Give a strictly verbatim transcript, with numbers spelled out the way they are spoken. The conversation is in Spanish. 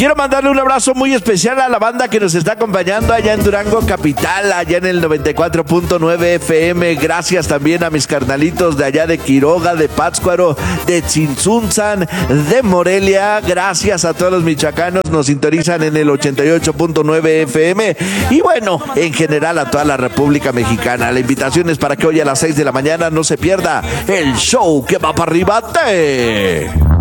quiero mandarle un abrazo muy especial a la banda que nos está acompañando allá en Durango Capital, allá en el noventa y cuatro punto nueve F M. Gracias también a mis carnalitos de allá de Quiroga, de Pátzcuaro, de Tzintzuntzan, de Morelia. Gracias a todos los michoacanos, nos sintonizan en el ochenta y ocho punto nueve F M. Y bueno, en general a toda la República Mexicana. La invitación es para que hoy a las seis de la mañana no se pierda el show que va para arriba.